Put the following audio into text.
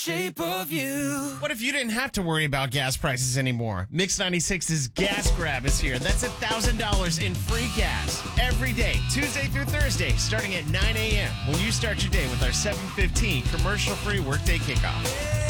Shape of you. What if you didn't have to worry about gas prices anymore? Mix 96's Gas Grab is here. That's $1,000 in free gas every day, Tuesday through Thursday, starting at 9 a.m. when you start your day with our 7:15 commercial-free workday kickoff.